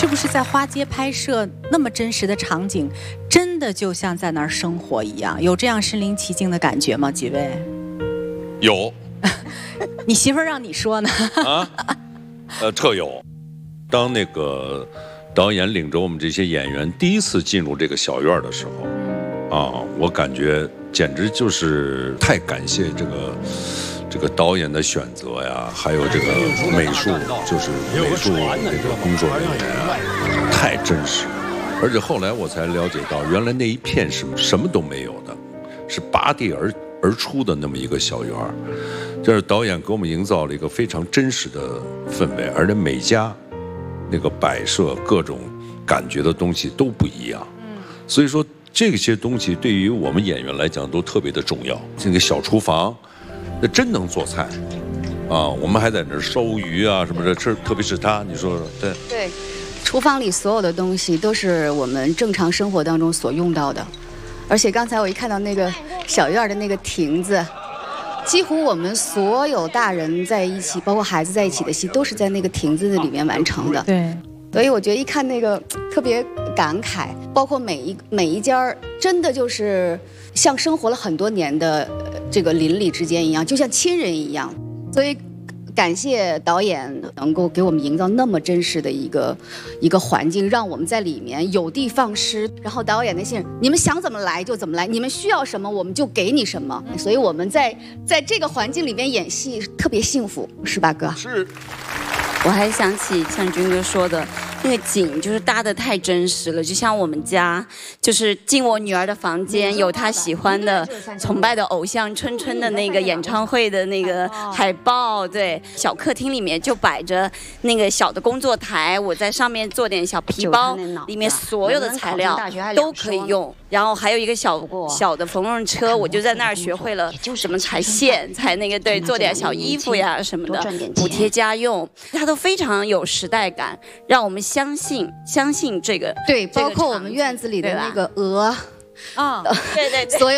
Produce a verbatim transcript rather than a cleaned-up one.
是不是在花街拍摄那么真实的场景，真的就像在那儿生活一样？有这样身临其境的感觉吗？几位？ 有。 你媳妇儿让你说呢？ 啊，呃，特有。当那个导演领着我们这些演员第一次进入这个小院的时候，啊，我感觉简直就是太感谢这个。这个导演的选择呀，还有这个美术，就是美术那个工作人员啊，太真实。而且后来我才了解到，原来那一片是什么都没有的，是拔地而而出的那么一个小园儿。就是导演给我们营造了一个非常真实的氛围，而且每家那个摆设、各种感觉的东西都不一样。所以说这些东西对于我们演员来讲都特别的重要。这个小厨房。那真能做菜，啊！我们还在那儿烧鱼啊什么的，这特别是他，你说说，对对，厨房里所有的东西都是我们正常生活当中所用到的，而且刚才我一看到那个小院的那个亭子，几乎我们所有大人在一起，包括孩子在一起的戏，都是在那个亭子里面完成的。 对， 所以我觉得一看那个特别感慨，包括每一每一家真的就是像生活了很多年的。这个邻里之间一样，就像亲人一样，所以感谢导演能够给我们营造那么真实的一个一个环境，让我们在里面有的放矢。然后导演那些人，你们想怎么来就怎么来，你们需要什么我们就给你什么。所以我们在在这个环境里面演戏特别幸福，是吧，哥？ 是。 我还想起像军哥说的那个景，就是搭得太真实了，就像我们家，就是进我女儿的房间，有她喜欢的、崇拜的偶像春春的那个演唱会的那个海报，对，小客厅里面就摆着那个小的工作台，我在上面做点小皮包，里面所有的材料都可以用，然后还有一个小小的缝纫车，我就在那儿学会了怎么裁线，裁那个对，做点小衣服呀什么的，补贴家用，它都非常有时代感，让我们相信相信这个对，包括我们院子里的那个鹅， 啊，对对对， 所有。